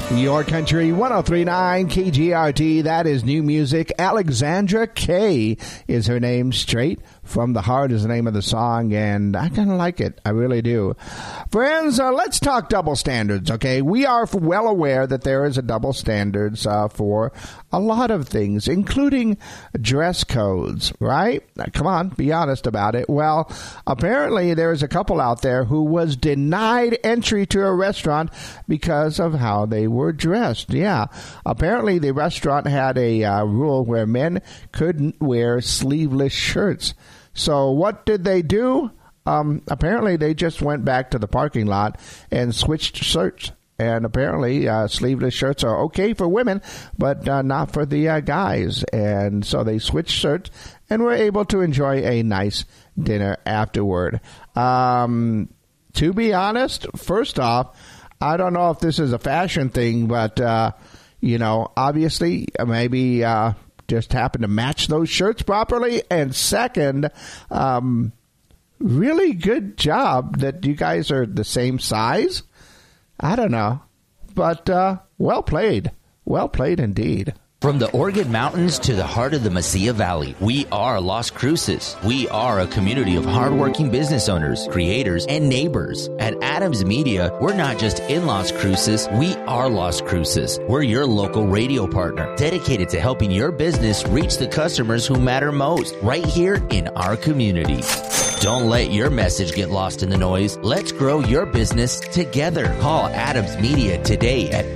Your Country 103.9 KGRT. That is new music. Alexandra Kay is her name. Straight from the Heart is the name of the song, and I kind of like it. I really do. Friends, let's talk double standards, okay? We are well aware that there is a double standards for a lot of things, including dress codes, right? Now, come on, be honest about it. Well, apparently there's a couple out there who was denied entry to a restaurant because of how they were dressed. Yeah, apparently the restaurant had a rule where men couldn't wear sleeveless shirts. So what did they do? Apparently they just went back to the parking lot and switched shirts. And apparently sleeveless shirts are okay for women, but not for the guys. And so they switched shirts and were able to enjoy a nice dinner afterward. To be honest, first off, I don't know if this is a fashion thing, but, obviously maybe just happen to match those shirts properly. And second, really good job that you guys are the same size. I don't know, but well played. Well played indeed. From the Oregon Mountains to the heart of the Mesilla Valley, we are Las Cruces. We are a community of hardworking business owners, creators, and neighbors. At Adams Media, we're not just in Las Cruces, we are Las Cruces. We're your local radio partner, dedicated to helping your business reach the customers who matter most, right here in our community. Don't let your message get lost in the noise. Let's grow your business together. Call Adams Media today at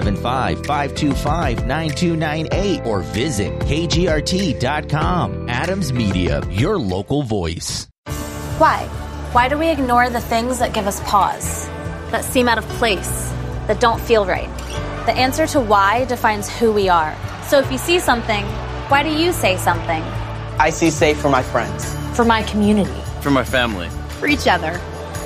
575-525-9298 or visit kgrt.com. Adams Media, your local voice. Why? Why do we ignore the things that give us pause, that seem out of place, that don't feel right? The answer to why defines who we are. So if you see something, why do you say something? I see safe for my friends. For my community. For my family. For each other.